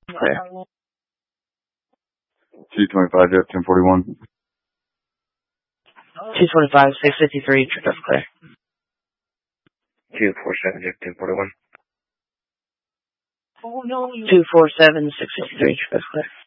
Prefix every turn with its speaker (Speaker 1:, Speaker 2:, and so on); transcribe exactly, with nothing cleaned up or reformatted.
Speaker 1: Clear.
Speaker 2: two twenty-five, Jet ten forty-one.
Speaker 1: two twenty-five, six fifty-three, trip clear.
Speaker 3: two forty-seven, Jet ten forty-one.
Speaker 1: two forty-seven, six fifty-three, trip clear.